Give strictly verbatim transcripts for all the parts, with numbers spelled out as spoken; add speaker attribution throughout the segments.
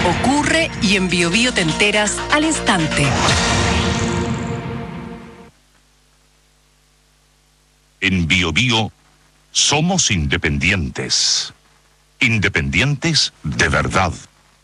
Speaker 1: ocurre y en Bio Bio te enteras al instante.
Speaker 2: En Bio Bio somos independientes. Independientes de verdad.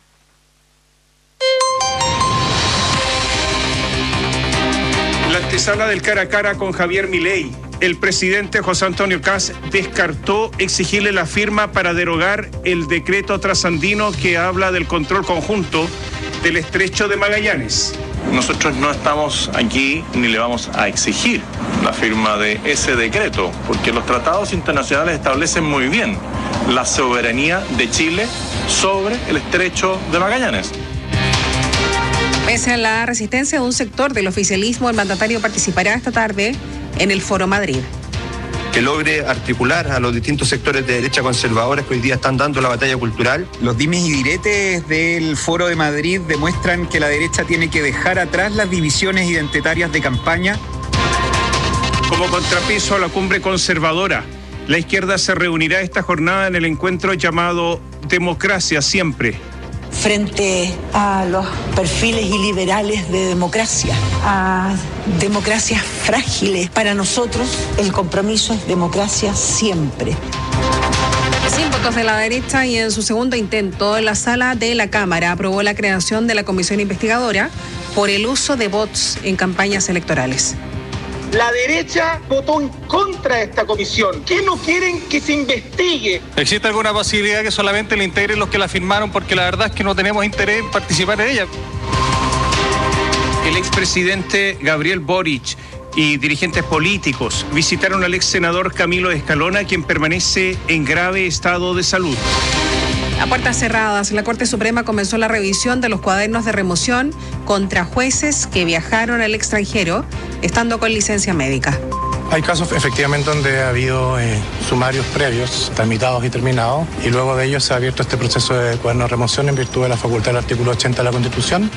Speaker 3: La antesala del cara a cara con Javier Milei. El presidente José Antonio Kast descartó exigirle la firma para derogar el decreto trasandino que habla del control conjunto del estrecho de Magallanes.
Speaker 4: Nosotros no estamos aquí ni le vamos a exigir la firma de ese decreto, porque los tratados internacionales establecen muy bien la soberanía de Chile sobre el estrecho de Magallanes.
Speaker 5: Pese a la resistencia de un sector del oficialismo, el mandatario participará esta tarde en el Foro Madrid.
Speaker 6: Que logre articular a los distintos sectores de derecha conservadores que hoy día están dando la batalla cultural.
Speaker 7: Los dimes y diretes del Foro de Madrid demuestran que la derecha tiene que dejar atrás las divisiones identitarias de campaña.
Speaker 3: Como contrapeso a la cumbre conservadora, la izquierda se reunirá esta jornada en el encuentro llamado Democracia Siempre.
Speaker 8: Frente a los perfiles iliberales de democracia, a democracias frágiles. Para nosotros el compromiso es democracia siempre.
Speaker 5: Sin votos de la derecha y en su segundo intento, la sala de la Cámara aprobó la creación de la comisión investigadora por el uso de bots en campañas electorales.
Speaker 9: La derecha votó en contra de esta comisión. ¿Qué no quieren que se investigue?
Speaker 10: ¿Existe alguna posibilidad que solamente le integren los que la firmaron? Porque la verdad es que no tenemos interés en participar en ella.
Speaker 3: El expresidente Gabriel Boric y dirigentes políticos visitaron al ex senador Camilo Escalona, quien permanece en grave estado de salud.
Speaker 5: A puertas cerradas, la Corte Suprema comenzó la revisión de los cuadernos de remoción contra jueces que viajaron al extranjero estando con licencia médica.
Speaker 11: Hay casos efectivamente donde ha habido eh, sumarios previos, tramitados y terminados, y luego de ellos se ha abierto este proceso de cuaderno de remoción en virtud de la facultad del artículo ochenta de la Constitución.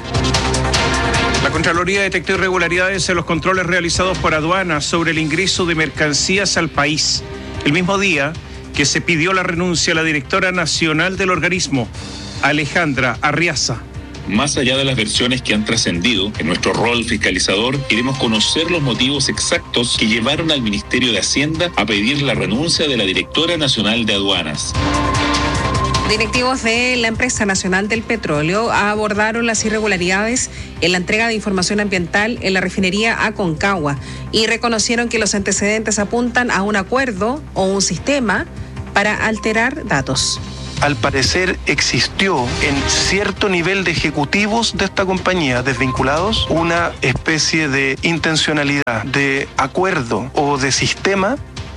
Speaker 3: La Contraloría detectó irregularidades en los controles realizados por aduanas sobre el ingreso de mercancías al país. El mismo día que se pidió la renuncia a la directora nacional del organismo, Alejandra Arriaza.
Speaker 12: Más allá de las versiones que han trascendido, en nuestro rol fiscalizador queremos conocer los motivos exactos que llevaron al Ministerio de Hacienda a pedir la renuncia de la directora nacional de aduanas.
Speaker 5: Directivos de la Empresa Nacional del Petróleo abordaron las irregularidades en la entrega de información ambiental en la refinería Aconcagua y reconocieron que los antecedentes apuntan a un acuerdo o un sistema para alterar datos.
Speaker 6: Al parecer existió en cierto nivel de ejecutivos de esta compañía desvinculados una especie de intencionalidad, de acuerdo o de sistema.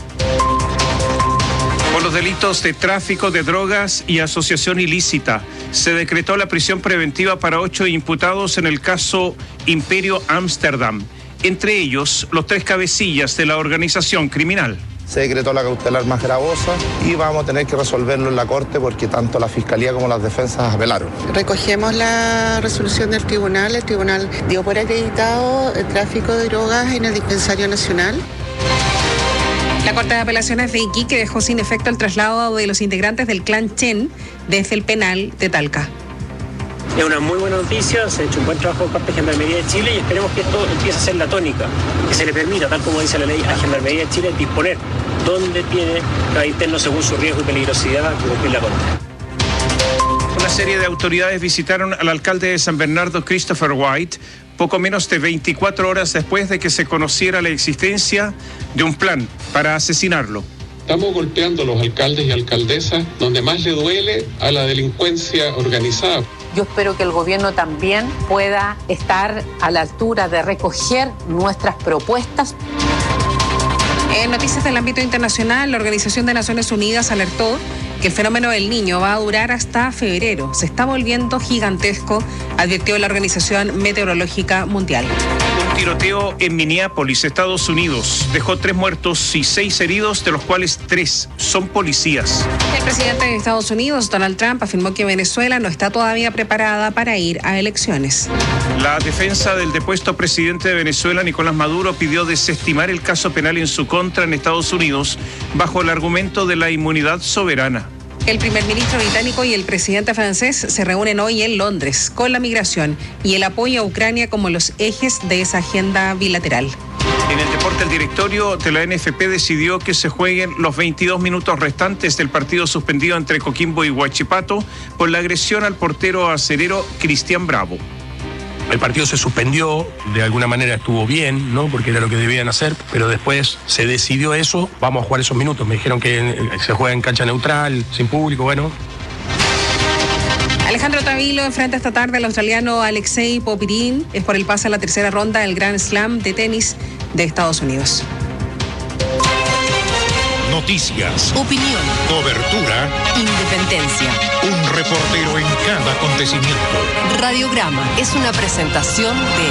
Speaker 3: Por los delitos de tráfico de drogas y asociación ilícita, se decretó la prisión preventiva para ocho imputados en el caso Imperio Amsterdam, entre ellos los tres cabecillas de la organización criminal.
Speaker 13: Se decretó la cautelar más gravosa y vamos a tener que resolverlo en la Corte porque tanto la Fiscalía como las defensas apelaron.
Speaker 14: Recogemos la resolución del tribunal. El tribunal dio por acreditado el tráfico de drogas en el dispensario nacional.
Speaker 5: La Corte de Apelaciones de Iquique dejó sin efecto el traslado de los integrantes del clan Chen desde el penal de Talca.
Speaker 15: Es una muy buena noticia, se ha hecho un buen trabajo por parte de Gendarmería de Chile y esperemos que esto empiece a ser la tónica, que se le permita, tal como dice la ley, a Gendarmería de Chile disponer dónde tiene cada interno según su riesgo y peligrosidad que cumplir la condena.
Speaker 3: Una serie de autoridades visitaron al alcalde de San Bernardo, Christopher White, poco menos de veinticuatro horas después de que se conociera la existencia de un plan para asesinarlo.
Speaker 16: Estamos golpeando a los alcaldes y alcaldesas donde más le duele a la delincuencia organizada.
Speaker 17: Yo espero que el gobierno también pueda estar a la altura de recoger nuestras propuestas.
Speaker 5: En noticias del ámbito internacional, la Organización de Naciones Unidas alertó que el fenómeno del Niño va a durar hasta febrero. Se está volviendo gigantesco, advirtió la Organización Meteorológica Mundial.
Speaker 3: Un tiroteo en Minneapolis, Estados Unidos, dejó tres muertos y seis heridos, de los cuales tres son policías.
Speaker 5: El presidente de Estados Unidos, Donald Trump, afirmó que Venezuela no está todavía preparada para ir a elecciones.
Speaker 3: La defensa del depuesto presidente de Venezuela, Nicolás Maduro, pidió desestimar el caso penal en su contra en Estados Unidos bajo el argumento de la inmunidad soberana.
Speaker 5: El primer ministro británico y el presidente francés se reúnen hoy en Londres con la migración y el apoyo a Ucrania como los ejes de esa agenda bilateral.
Speaker 3: En el deporte, el directorio de la N F P decidió que se jueguen los veintidós minutos restantes del partido suspendido entre Coquimbo y Huachipato por la agresión al portero acerero Cristian Bravo.
Speaker 18: El partido se suspendió, de alguna manera estuvo bien, ¿no? Porque era lo que debían hacer, pero después se decidió eso, vamos a jugar esos minutos. Me dijeron que se juega en cancha neutral, sin público, bueno.
Speaker 5: Alejandro Tavilo enfrenta esta tarde al australiano Alexei Popirín, es por el pase a la tercera ronda del Grand Slam de tenis de Estados Unidos.
Speaker 19: Noticias,
Speaker 1: opinión,
Speaker 19: cobertura,
Speaker 1: independencia.
Speaker 19: Un reportero en cada acontecimiento.
Speaker 1: Radiograma es una presentación de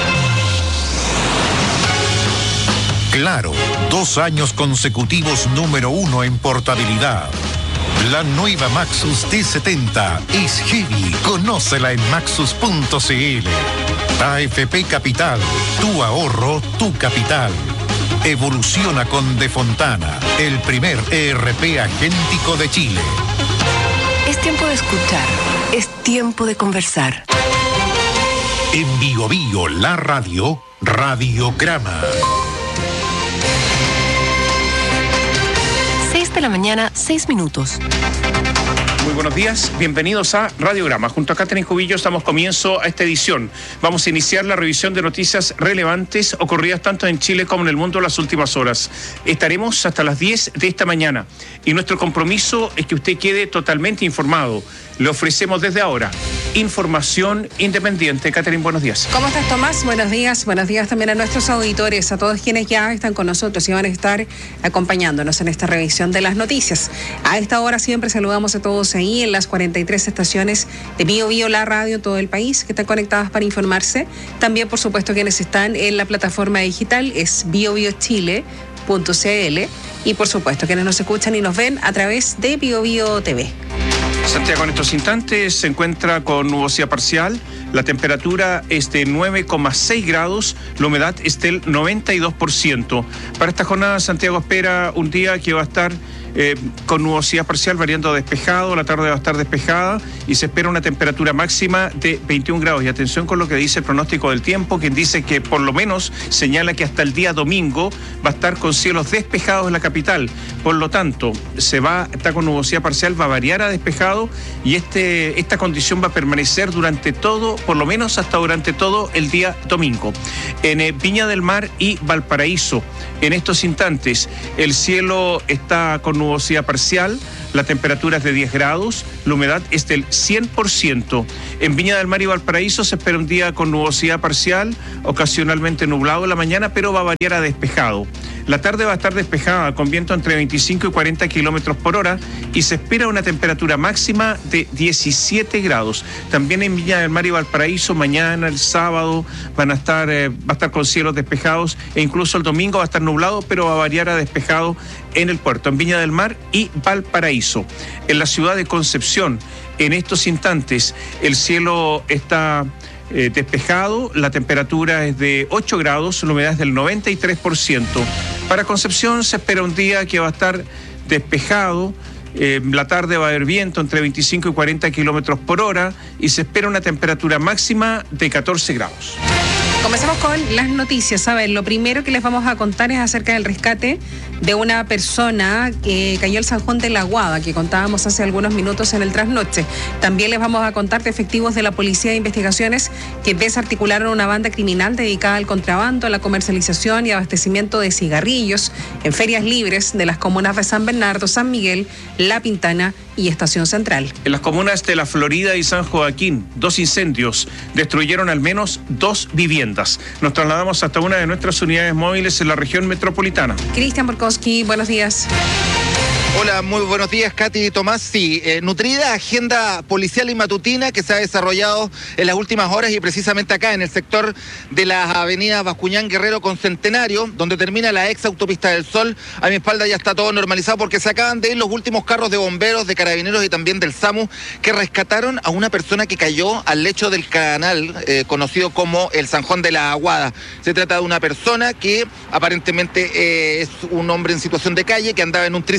Speaker 19: Claro, dos años consecutivos número uno en portabilidad. La nueva Maxus T setenta es heavy. Conócela en maxus punto c l. A F P Capital, tu ahorro, tu capital. Evoluciona con De Fontana, el primer E R P agéntico de Chile.
Speaker 1: Es tiempo de escuchar, es tiempo de conversar.
Speaker 19: En Bio Bio, la radio, Radiograma.
Speaker 1: seis de la mañana, seis minutos.
Speaker 3: Muy buenos días, bienvenidos a Radiograma. Junto a Catherine Cubillos damos comienzo a esta edición. Vamos a iniciar la revisión de noticias relevantes ocurridas tanto en Chile como en el mundo en las últimas horas. Estaremos hasta las diez de esta mañana y nuestro compromiso es que usted quede totalmente informado. Le ofrecemos desde ahora información independiente. Catherine, buenos días.
Speaker 5: ¿Cómo estás, Tomás? Buenos días. Buenos días también a nuestros auditores, a todos quienes ya están con nosotros y van a estar acompañándonos en esta revisión de las noticias. A esta hora siempre saludamos a todos ahí en las cuarenta y tres estaciones de Bio Bio, la radio, todo el país, que están conectadas para informarse. También, por supuesto, quienes están en la plataforma digital es bio bio chile punto c l y, por supuesto, quienes nos escuchan y nos ven a través de Bio Bio T V.
Speaker 3: Santiago en estos instantes se encuentra con nubosidad parcial, la temperatura es de nueve coma seis grados, la humedad es del noventa y dos por ciento. Para esta jornada Santiago espera un día que va a estar eh, con nubosidad parcial variando a despejado, la tarde va a estar despejada y se espera una temperatura máxima de veintiún grados. Y atención con lo que dice el pronóstico del tiempo, quien dice que por lo menos señala que hasta el día domingo va a estar con cielos despejados en la capital. Por lo tanto, se va, está con nubosidad parcial, va a variar a despejado y este, esta condición va a permanecer durante todo, por lo menos hasta durante todo el día domingo. En eh, Viña del Mar y Valparaíso, en estos instantes, el cielo está con nubosidad parcial, la temperatura es de diez grados, la humedad es del cien por ciento. En Viña del Mar y Valparaíso se espera un día con nubosidad parcial, ocasionalmente nublado en la mañana, pero va a variar a despejado. La tarde va a estar despejada con viento entre veinticinco y cuarenta kilómetros por hora y se espera una temperatura máxima de diecisiete grados. También en Viña del Mar y Valparaíso mañana, el sábado, van a estar, eh, va a estar con cielos despejados e incluso el domingo va a estar nublado, pero va a variar a despejado en el puerto, en Viña del Mar y Valparaíso. En la ciudad de Concepción, en estos instantes, el cielo está Eh, despejado, la temperatura es de ocho grados, la humedad es del noventa y tres por ciento. Para Concepción se espera un día que va a estar despejado, eh, la tarde va a haber viento entre veinticinco y cuarenta kilómetros por hora y se espera una temperatura máxima de catorce grados.
Speaker 5: Comenzamos con las noticias. A ver, lo primero que les vamos a contar es acerca del rescate de una persona que cayó al Zanjón de la Aguada, que contábamos hace algunos minutos en el trasnoche. También les vamos a contar de efectivos de la Policía de Investigaciones que desarticularon una banda criminal dedicada al contrabando, a la comercialización y abastecimiento de cigarrillos en ferias libres de las comunas de San Bernardo, San Miguel, La Pintana y Estación Central.
Speaker 3: En las comunas de La Florida y San Joaquín, dos incendios destruyeron al menos dos viviendas. Nos trasladamos hasta una de nuestras unidades móviles en la región metropolitana.
Speaker 5: Cristian Borkowski, buenos días.
Speaker 20: Hola, muy buenos días, Katy y Tomás. Sí, eh, nutrida agenda policial y matutina que se ha desarrollado en las últimas horas y precisamente acá en el sector de las avenidas Bascuñán Guerrero con Centenario, donde termina la ex autopista del Sol. A mi espalda ya está todo normalizado porque se acaban de ir los últimos carros de bomberos, de carabineros y también del SAMU que rescataron a una persona que cayó al lecho del canal eh, conocido como el Zanjón de la Aguada. Se trata de una persona que aparentemente eh, es un hombre en situación de calle que andaba en un triciclo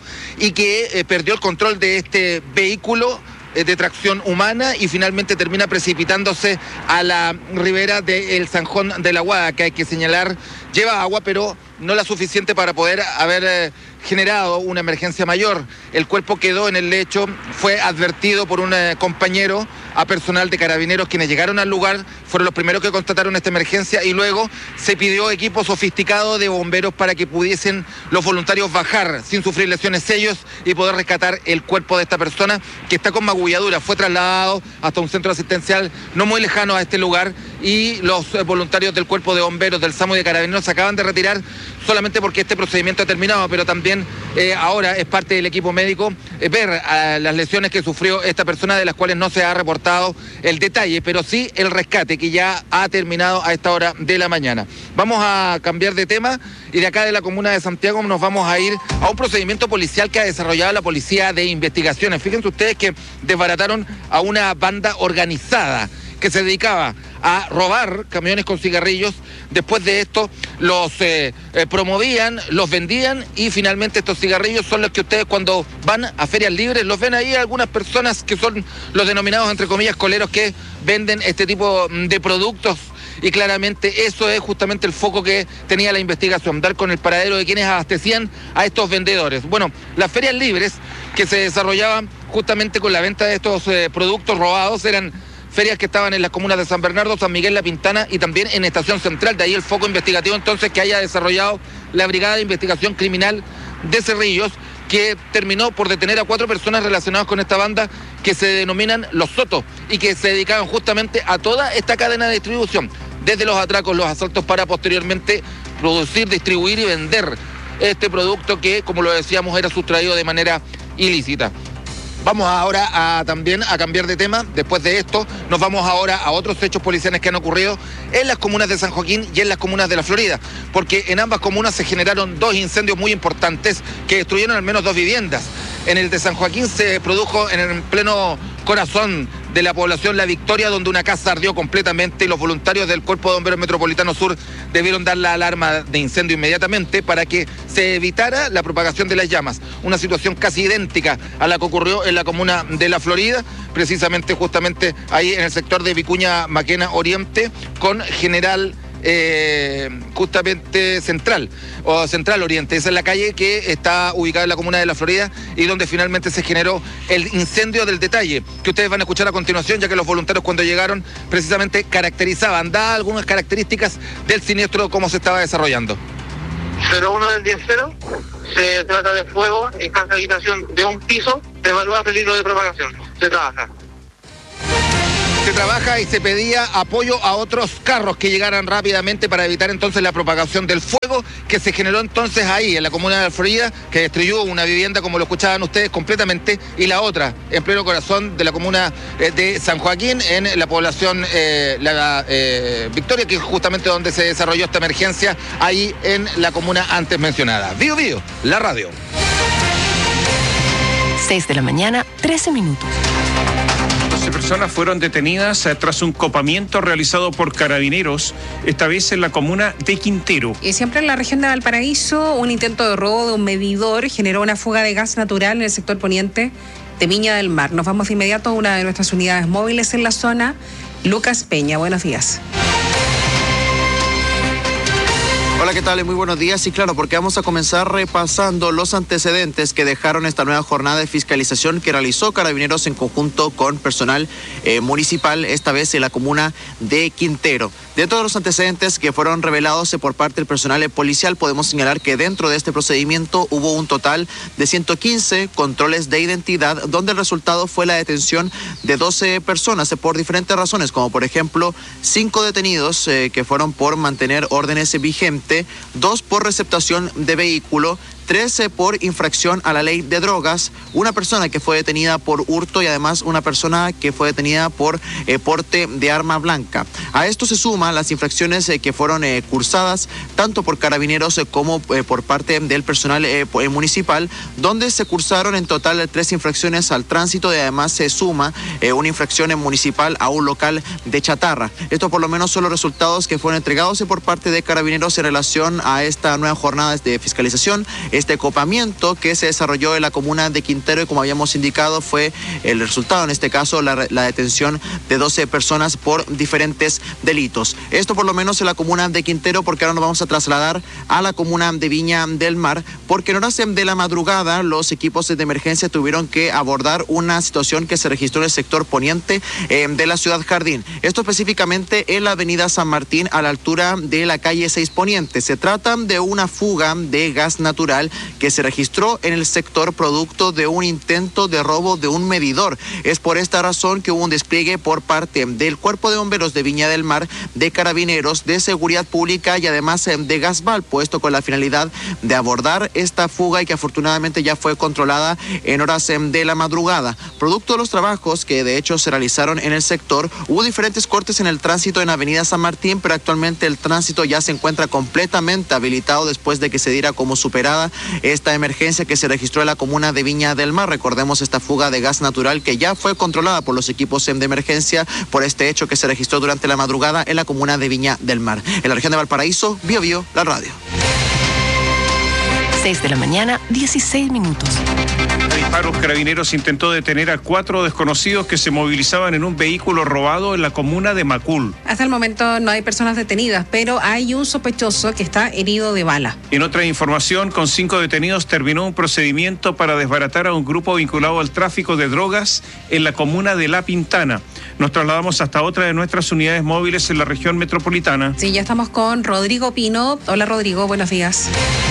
Speaker 20: y que eh, perdió el control de este vehículo de tracción humana y finalmente termina precipitándose a la ribera del Zanjón de la Guada, que hay que señalar lleva agua, pero no la suficiente para poder haber eh, generado una emergencia mayor. El cuerpo quedó en el lecho, fue advertido por un eh, compañero a personal de carabineros quienes llegaron al lugar, fueron los primeros que constataron esta emergencia y luego se pidió equipo sofisticado de bomberos para que pudiesen los voluntarios bajar sin sufrir lesiones ellos y poder rescatar el cuerpo de esta persona que está con magulladura. Fue trasladado hasta un centro asistencial no muy lejano a este lugar y los eh, voluntarios del cuerpo de bomberos del SAMU y de carabineros se acaban de retirar solamente porque este procedimiento ha terminado, pero también eh, ahora es parte del equipo médico eh, ver eh, las lesiones que sufrió esta persona, de las cuales no se ha reportado el detalle, pero sí el rescate que ya ha terminado a esta hora de la mañana. Vamos a cambiar de tema y de acá de la comuna de Santiago nos vamos a ir a un procedimiento policial que ha desarrollado la Policía de Investigaciones. Fíjense ustedes que desbarataron a una banda organizada que se dedicaba a robar camiones con cigarrillos. Después de esto los eh, eh, promovían, los vendían y finalmente estos cigarrillos son los que ustedes cuando van a ferias libres los ven ahí algunas personas que son los denominados entre comillas coleros que venden este tipo de productos. Y claramente eso es justamente el foco que tenía la investigación, dar con el paradero de quienes abastecían a estos vendedores. Bueno, las ferias libres que se desarrollaban justamente con la venta de estos eh, productos robados eran ferias que estaban en las comunas de San Bernardo, San Miguel, La Pintana y también en Estación Central. De ahí el foco investigativo entonces que haya desarrollado la Brigada de Investigación Criminal de Cerrillos, que terminó por detener a cuatro personas relacionadas con esta banda que se denominan Los Sotos y que se dedicaban justamente a toda esta cadena de distribución, desde los atracos, los asaltos, para posteriormente producir, distribuir y vender este producto que, como lo decíamos, era sustraído de manera ilícita. Vamos ahora a, también a cambiar de tema. Después de esto nos vamos ahora a otros hechos policiales que han ocurrido en las comunas de San Joaquín y en las comunas de La Florida, porque en ambas comunas se generaron dos incendios muy importantes que destruyeron al menos dos viviendas. En el de San Joaquín se produjo en el pleno corazón de la población La Victoria, donde una casa ardió completamente y los voluntarios del Cuerpo de Bomberos Metropolitano Sur debieron dar la alarma de incendio inmediatamente para que se evitara la propagación de las llamas. Una situación casi idéntica a la que ocurrió en la comuna de La Florida, precisamente justamente ahí en el sector de Vicuña Maquena Oriente con General Eh, justamente Central o Central Oriente. Esa es la calle que está ubicada en la comuna de La Florida y donde finalmente se generó el incendio del detalle que ustedes van a escuchar a continuación, ya que los voluntarios cuando llegaron precisamente caracterizaban, da algunas características del siniestro, cómo se estaba desarrollando.
Speaker 9: cero uno del diez cero, se trata de fuego en casa de habitación de un piso, de evaluar peligro de propagación. Se trabaja.
Speaker 20: Se trabaja y se pedía apoyo a otros carros que llegaran rápidamente para evitar entonces la propagación del fuego que se generó entonces ahí en la comuna de La Florida, que destruyó una vivienda, como lo escuchaban ustedes, completamente, y la otra en pleno corazón de la comuna eh, de San Joaquín, en la población eh, La eh, Victoria, que es justamente donde se desarrolló esta emergencia, ahí en la comuna antes mencionada. Bío Bío, la radio.
Speaker 1: seis de la mañana, trece minutos.
Speaker 3: doce personas fueron detenidas eh, tras un copamiento realizado por carabineros, esta vez en la comuna de Quintero.
Speaker 5: Y siempre en la región de Valparaíso, un intento de robo de un medidor generó una fuga de gas natural en el sector poniente de Viña del Mar. Nos vamos de inmediato a una de nuestras unidades móviles en la zona. Lucas Peña, buenos días.
Speaker 21: Hola, ¿qué tal? Muy buenos días. Y claro, porque vamos a comenzar repasando los antecedentes que dejaron esta nueva jornada de fiscalización que realizó Carabineros en conjunto con personal eh, municipal, esta vez en la comuna de Quintero. Dentro de los antecedentes que fueron revelados por parte del personal policial, podemos señalar que dentro de este procedimiento hubo un total de ciento quince controles de identidad, donde el resultado fue la detención de doce personas por diferentes razones, como por ejemplo cinco detenidos eh, que fueron por mantener órdenes vigentes, dos por receptación de vehículo, trece por infracción a la ley de drogas, una persona que fue detenida por hurto y además una persona que fue detenida por eh, porte de arma blanca. A esto se suman las infracciones eh, que fueron eh, cursadas tanto por carabineros eh, como eh, por parte del personal eh, municipal, donde se cursaron en total tres infracciones al tránsito y además se suma eh, una infracción en municipal a un local de chatarra. Esto por lo menos son los resultados que fueron entregados por parte de carabineros en relación a esta nueva jornada de fiscalización este copamiento que se desarrolló en la comuna de Quintero y, como habíamos indicado, fue el resultado, en este caso, la, la detención de doce personas por diferentes delitos. Esto por lo menos en la comuna de Quintero, porque ahora nos vamos a trasladar a la comuna de Viña del Mar, porque en horas de la madrugada los equipos de emergencia tuvieron que abordar una situación que se registró en el sector poniente eh, de la ciudad Jardín. Esto específicamente en la avenida San Martín, a la altura de la calle seis Poniente. Se trata de una fuga de gas natural que se registró en el sector producto de un intento de robo de un medidor. Es por esta razón que hubo un despliegue por parte del Cuerpo de Bomberos de Viña del Mar, de Carabineros, de Seguridad Pública y además de Gasval, puesto con la finalidad de abordar esta fuga y que afortunadamente ya fue controlada en horas de la madrugada. Producto de los trabajos que de hecho se realizaron en el sector, hubo diferentes cortes en el tránsito en Avenida San Martín, pero actualmente el tránsito ya se encuentra completamente habilitado después de que se diera como superada esta emergencia que se registró en la comuna de Viña del Mar. Recordemos esta fuga de gas natural que ya fue controlada por los equipos de emergencia por este hecho que se registró durante la madrugada en la comuna de Viña del Mar. En la región de Valparaíso, Bio Bio, la radio.
Speaker 1: seis de la mañana, dieciséis minutos.
Speaker 3: A disparos, Carabineros intentó detener a cuatro desconocidos que se movilizaban en un vehículo robado en la comuna de Macul.
Speaker 5: Hasta el momento no hay personas detenidas, pero hay un sospechoso que está herido de bala.
Speaker 3: En otra información, con cinco detenidos terminó un procedimiento para desbaratar a un grupo vinculado al tráfico de drogas en la comuna de La Pintana. Nos trasladamos hasta otra de nuestras unidades móviles en la región metropolitana.
Speaker 5: Sí, ya estamos con Rodrigo Pino. Hola, Rodrigo, buenos días.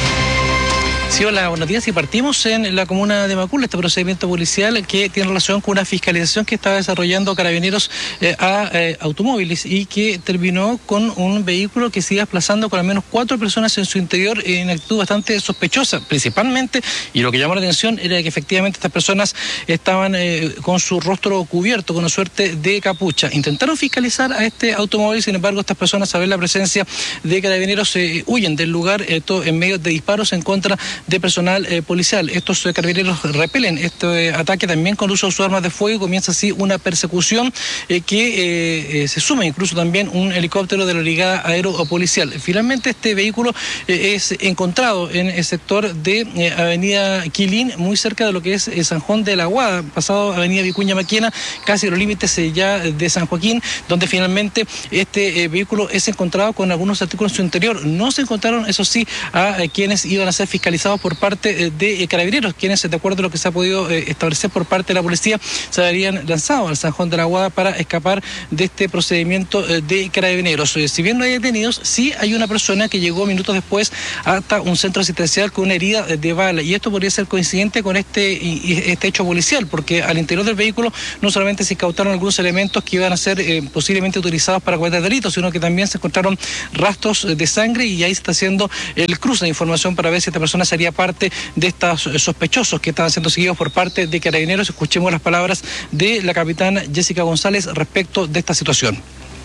Speaker 2: Sí, hola, buenos días. Y partimos en la comuna de Macul, este procedimiento policial que tiene relación con una fiscalización que estaba desarrollando Carabineros eh, a eh, automóviles y que terminó con un vehículo que sigue desplazando con al menos cuatro personas en su interior en actitud bastante sospechosa, principalmente, y lo que llamó la atención era que efectivamente estas personas estaban eh, con su rostro cubierto, con una suerte de capucha. Intentaron fiscalizar a este automóvil, sin embargo, estas personas, a ver la presencia de Carabineros, eh, huyen del lugar, esto en medio de disparos en contra de personal eh, policial. Estos eh, carabineros repelen este eh, ataque también con el uso de sus armas de fuego y comienza así una persecución eh, que eh, eh, se suma incluso también un helicóptero de la Brigada Aeropolicial. Finalmente este vehículo eh, es encontrado en el sector de eh, Avenida Quilín, muy cerca de lo que es eh, San Juan de la Guada, pasado Avenida Vicuña Maquena, casi los límites eh, ya de San Joaquín, donde finalmente este eh, vehículo es encontrado con algunos artículos en su interior. No se encontraron, eso sí, a eh, quienes iban a ser fiscalizados por parte de Carabineros, quienes, de acuerdo a lo que se ha podido establecer por parte de la policía, se habrían lanzado al San Juan de la Guada para escapar de este procedimiento de Carabineros. Si bien no hay detenidos, sí hay una persona que llegó minutos después hasta un centro asistencial con una herida de bala, y esto podría ser coincidente con este, este hecho policial, porque al interior del vehículo no solamente se incautaron algunos elementos que iban a ser eh, posiblemente utilizados para cometer delitos, sino que también se encontraron rastros de sangre, y ahí se está haciendo el cruce de información para ver si esta persona sería parte de estos sospechosos que estaban siendo seguidos por parte de Carabineros. Escuchemos las palabras de la capitana Jessica González respecto de esta situación.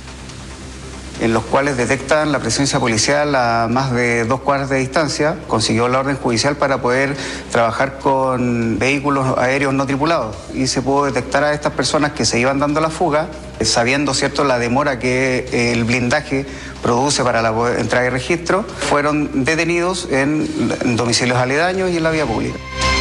Speaker 22: En los cuales detectan la presencia policial a más de dos cuadras de distancia, consiguió la orden judicial para poder trabajar con vehículos aéreos no tripulados, y se pudo detectar a estas personas que se iban dando la fuga, sabiendo, cierto, la demora que el blindaje produce para la entrada y registro. Fueron detenidos en domicilios aledaños y en la vía pública.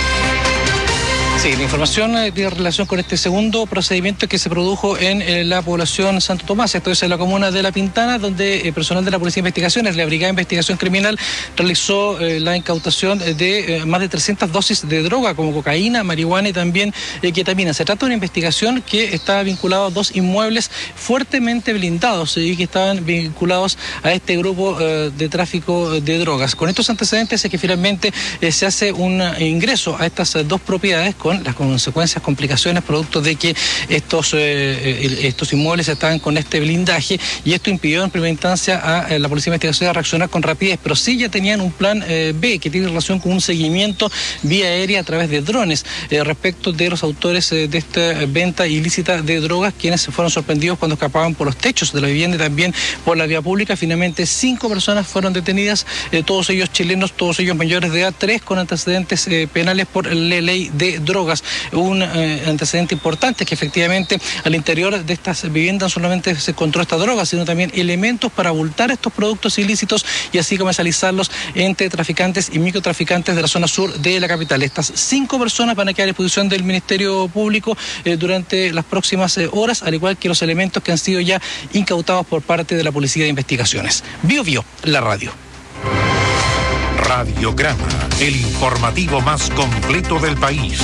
Speaker 2: Sí, la información tiene relación con este segundo procedimiento que se produjo en, en la población Santo Tomás, esto es en la comuna de La Pintana, donde el personal de la Policía de Investigaciones, la Brigada de Investigación Criminal, realizó eh, la incautación de eh, más de trescientas dosis de droga, como cocaína, marihuana y también eh, ketamina. Se trata de una investigación que está vinculada a dos inmuebles fuertemente blindados y eh, que estaban vinculados a este grupo eh, de tráfico de drogas. Con estos antecedentes es que finalmente eh, se hace un ingreso a estas eh, dos propiedades con las consecuencias, complicaciones, producto de que estos, eh, estos inmuebles estaban con este blindaje, y esto impidió en primera instancia a, a la Policía de Investigación a reaccionar con rapidez, pero sí ya tenían un plan eh, B que tiene relación con un seguimiento vía aérea a través de drones eh, respecto de los autores eh, de esta venta ilícita de drogas, quienes se fueron sorprendidos cuando escapaban por los techos de la vivienda y también por la vía pública. Finalmente cinco personas fueron detenidas, eh, todos ellos chilenos, todos ellos mayores de edad, tres con antecedentes eh, penales por la ley de drogas. drogas. Un eh, antecedente importante es que efectivamente al interior de estas viviendas no solamente se encontró esta droga, sino también elementos para abultar estos productos ilícitos y así comercializarlos entre traficantes y microtraficantes de la zona sur de la capital. Estas cinco personas van a quedar a disposición del Ministerio Público eh, durante las próximas eh, horas, al igual que los elementos que han sido ya incautados por parte de la Policía de Investigaciones. Bio Bio, la radio.
Speaker 19: Radiograma, el informativo más completo del país.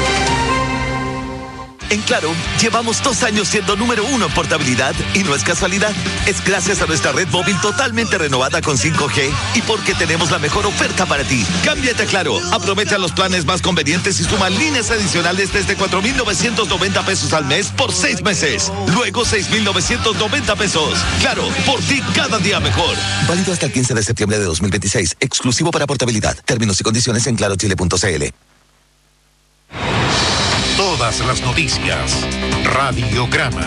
Speaker 4: En Claro, llevamos dos años siendo número uno en portabilidad y no es casualidad. Es gracias a nuestra red móvil totalmente renovada con cinco G y porque tenemos la mejor oferta para ti. Cámbiate a Claro, aprovecha los planes más convenientes y suma líneas adicionales desde cuatro mil novecientos noventa pesos al mes por seis meses. Luego seis mil novecientos noventa pesos. Claro, por ti cada día mejor. Válido hasta el quince de septiembre de dos mil veintiséis. Exclusivo para portabilidad. Términos y condiciones en claro chile punto c l.
Speaker 19: Todas las noticias. Radiograma.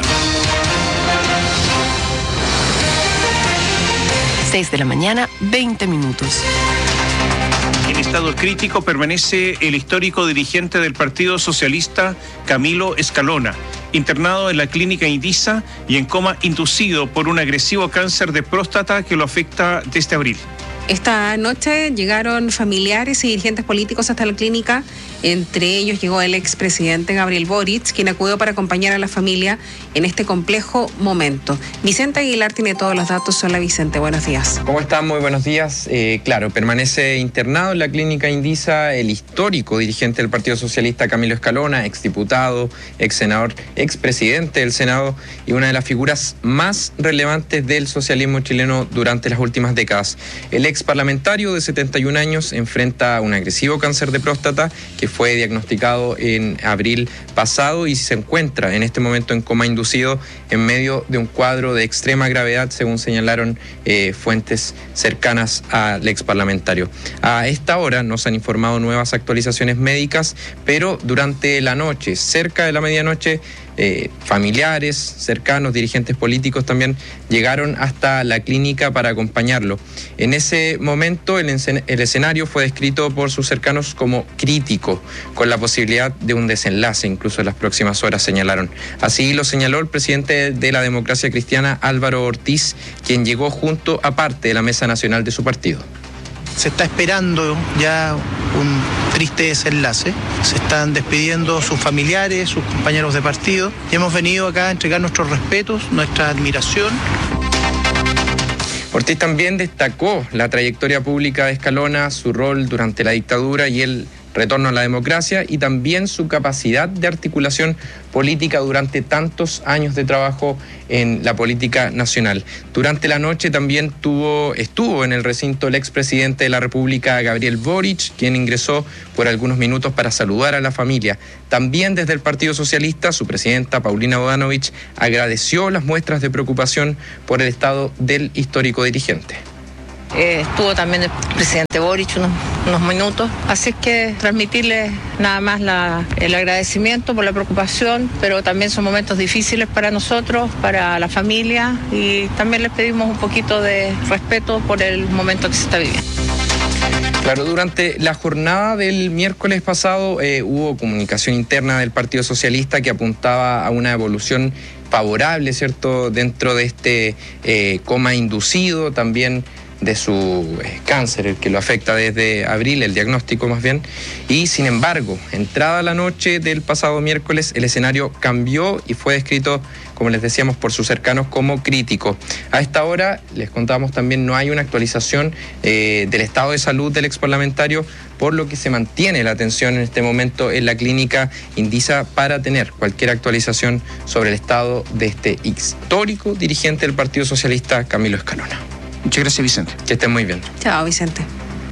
Speaker 1: seis de la mañana, veinte minutos.
Speaker 3: En estado crítico permanece el histórico dirigente del Partido Socialista, Camilo Escalona, internado en la clínica Indisa y en coma inducido por un agresivo cáncer de próstata que lo afecta desde abril.
Speaker 5: Esta noche llegaron familiares y dirigentes políticos hasta la clínica. Entre ellos llegó el expresidente Gabriel Boric, quien acudió para acompañar a la familia en este complejo momento. Vicente Aguilar tiene todos los datos. Hola Vicente, buenos días.
Speaker 7: ¿Cómo están? Muy buenos días. Eh, claro, permanece internado en la clínica Indisa el histórico dirigente del Partido Socialista Camilo Escalona, exdiputado, ex senador, expresidente del Senado y una de las figuras más relevantes del socialismo chileno durante las últimas décadas. El ex parlamentario de setenta y un años enfrenta un agresivo cáncer de próstata que fue diagnosticado en abril pasado y se encuentra en este momento en coma inducido en medio de un cuadro de extrema gravedad, según señalaron eh, fuentes cercanas al ex parlamentario. A esta hora nos han informado nuevas actualizaciones médicas, pero durante la noche, cerca de la medianoche, Eh, familiares, cercanos, dirigentes políticos también llegaron hasta la clínica para acompañarlo. En ese momento el, el escenario fue descrito por sus cercanos como crítico, con la posibilidad de un desenlace incluso en las próximas horas, señalaron. Así lo señaló el presidente de la Democracia Cristiana, Álvaro Ortiz, quien llegó junto a parte de la mesa nacional de su partido.
Speaker 23: Se está esperando ya un triste desenlace, se están despidiendo sus familiares, sus compañeros de partido y hemos venido acá a entregar nuestros respetos, nuestra admiración.
Speaker 7: Ortiz también destacó la trayectoria pública de Escalona, su rol durante la dictadura y el retorno a la democracia y también su capacidad de articulación política durante tantos años de trabajo en la política nacional. Durante la noche también tuvo, estuvo en el recinto el expresidente de la República, Gabriel Boric, quien ingresó por algunos minutos para saludar a la familia. También desde el Partido Socialista, su presidenta, Paulina Bodanovich, agradeció las muestras de preocupación por el estado del histórico dirigente.
Speaker 24: Eh, estuvo también el presidente Boric unos, unos minutos, así que transmitirles nada más la, el agradecimiento por la preocupación, pero también son momentos difíciles para nosotros, para la familia y también les pedimos un poquito de respeto por el momento que se está viviendo.
Speaker 7: Claro, durante la jornada del miércoles pasado eh, hubo comunicación interna del Partido Socialista que apuntaba a una evolución favorable, ¿cierto?, dentro de este eh, coma inducido, también de su eh, cáncer, el que lo afecta desde abril, el diagnóstico más bien, y sin embargo, entrada la noche del pasado miércoles, el escenario cambió y fue descrito, como les decíamos, por sus cercanos como crítico. A esta hora, les contábamos también, no hay una actualización eh, del estado de salud del exparlamentario, por lo que se mantiene la atención en este momento en la clínica Indisa para tener cualquier actualización sobre el estado de este histórico dirigente del Partido Socialista, Camilo Escalona.
Speaker 3: Muchas gracias, Vicente.
Speaker 7: Que estén muy bien.
Speaker 5: Chao, Vicente.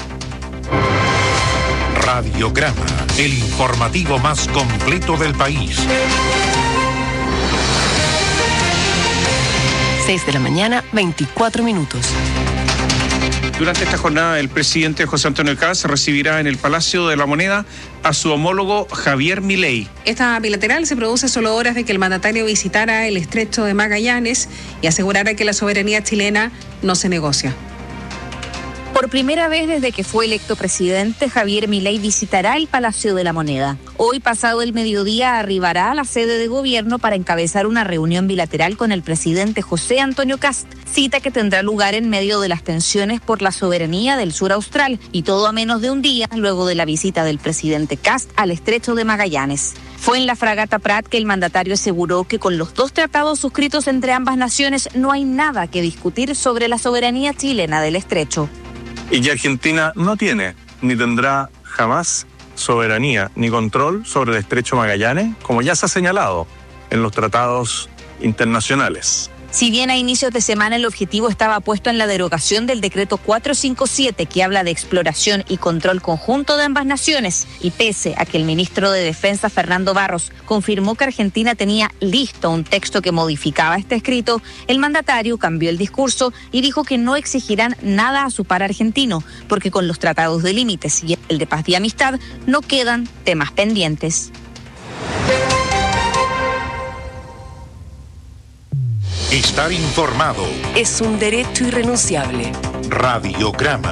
Speaker 19: Radiograma, el informativo más completo del país.
Speaker 1: seis de la mañana, veinticuatro minutos.
Speaker 3: Durante esta jornada, el presidente José Antonio Kast recibirá en el Palacio de la Moneda a su homólogo Javier Milei.
Speaker 5: Esta bilateral se produce solo horas de que el mandatario visitara el estrecho de Magallanes y asegurara que la soberanía chilena no se negocia.
Speaker 8: Por primera vez desde que fue electo presidente, Javier Milei visitará el Palacio de la Moneda. Hoy, pasado el mediodía, arribará a la sede de gobierno para encabezar una reunión bilateral con el presidente José Antonio Kast, cita que tendrá lugar en medio de las tensiones por la soberanía del sur austral y todo a menos de un día luego de la visita del presidente Kast al estrecho de Magallanes. Fue en la fragata Prat que el mandatario aseguró que con los dos tratados suscritos entre ambas naciones no hay nada que discutir sobre la soberanía chilena del estrecho.
Speaker 10: Y que Argentina no tiene ni tendrá jamás soberanía ni control sobre el estrecho Magallanes, como ya se ha señalado en los tratados internacionales.
Speaker 8: Si bien a inicios de semana el objetivo estaba puesto en la derogación del decreto cuatrocientos cincuenta y siete que habla de exploración y control conjunto de ambas naciones, y pese a que el ministro de Defensa Fernando Barros confirmó que Argentina tenía listo un texto que modificaba este escrito, el mandatario cambió el discurso y dijo que no exigirán nada a su par argentino, porque con los tratados de límites y el de paz y amistad no quedan temas pendientes.
Speaker 19: Estar informado
Speaker 1: es un derecho irrenunciable.
Speaker 19: Radiograma.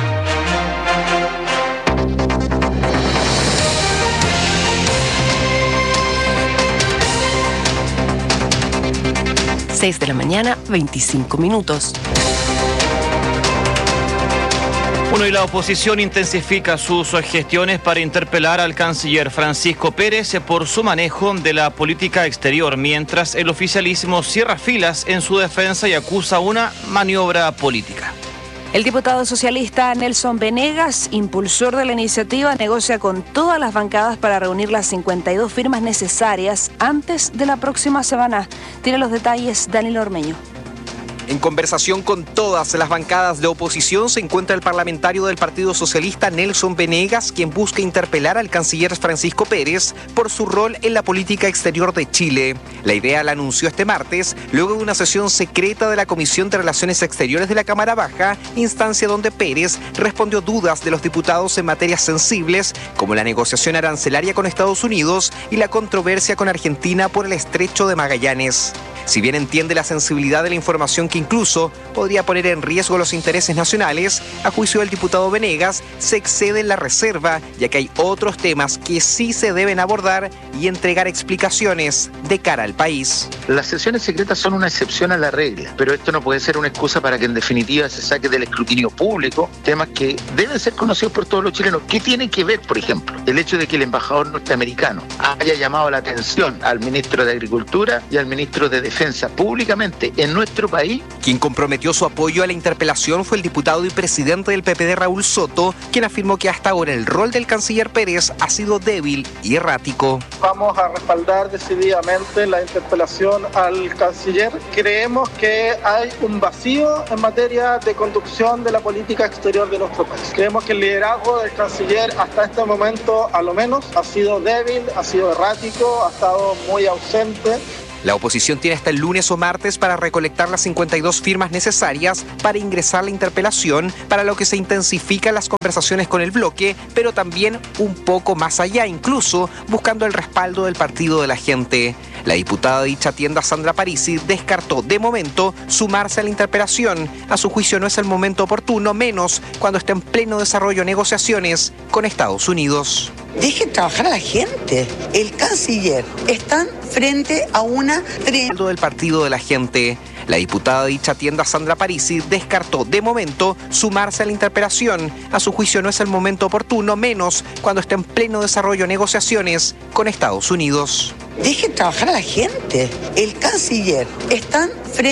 Speaker 1: seis de la mañana, veinticinco minutos.
Speaker 11: Bueno, y la oposición intensifica sus gestiones para interpelar al canciller Francisco Pérez por su manejo de la política exterior, mientras el oficialismo cierra filas en su defensa y acusa una maniobra política.
Speaker 12: El diputado socialista Nelson Venegas, impulsor de la iniciativa, negocia con todas las bancadas para reunir las cincuenta y dos firmas necesarias antes de la próxima semana. Tiene los detalles Daniel Ormeño.
Speaker 25: En conversación con todas las bancadas de oposición se encuentra el parlamentario del Partido Socialista Nelson Venegas, quien busca interpelar al canciller Francisco Pérez por su rol en la política exterior de Chile. La idea la anunció este martes, luego de una sesión secreta de la Comisión de Relaciones Exteriores de la Cámara Baja, instancia donde Pérez respondió dudas de los diputados en materias sensibles, como la negociación arancelaria con Estados Unidos y la controversia con Argentina por el estrecho de Magallanes. Si bien entiende la sensibilidad de la información que incluso podría poner en riesgo los intereses nacionales, a juicio del diputado Venegas, se excede en la reserva, ya que hay otros temas que sí se deben abordar y entregar explicaciones de cara al país.
Speaker 26: Las sesiones secretas son una excepción a la regla, pero esto no puede ser una excusa para que en definitiva se saque del escrutinio público temas que deben ser conocidos por todos los chilenos. ¿Qué tiene que ver, por ejemplo, el hecho de que el embajador norteamericano haya llamado la atención al ministro de Agricultura y al ministro de Defensa Defensa públicamente en nuestro país?
Speaker 25: Quien comprometió su apoyo a la interpelación fue el diputado y presidente del P P D, Raúl Soto, quien afirmó que hasta ahora el rol del canciller Pérez ha sido débil y errático.
Speaker 27: Vamos a respaldar decididamente la interpelación al canciller. Creemos que hay un vacío en materia de conducción de la política exterior de nuestro país. Creemos que el liderazgo del canciller hasta este momento, a lo menos, ha sido débil, ha sido errático, ha estado muy ausente.
Speaker 25: La oposición tiene hasta el lunes o martes para recolectar las cincuenta y dos firmas necesarias para ingresar la interpelación, para lo que se intensifican las conversaciones con el bloque, pero también un poco más allá, incluso buscando el respaldo del Partido de la Gente. La diputada de dicha tienda, Sandra Parisi, descartó de momento sumarse a la interpelación. A su juicio no es el momento oportuno, menos cuando está en pleno desarrollo negociaciones con Estados Unidos.
Speaker 28: Dejen trabajar a la gente. El canciller está frente a una...
Speaker 25: del Partido de la Gente. La diputada de dicha tienda, Sandra Parisi, descartó de momento sumarse a la interpelación. A su juicio no es el momento oportuno, menos cuando está en pleno desarrollo negociaciones con Estados Unidos.
Speaker 28: Dejen trabajar a la gente. El canciller está frente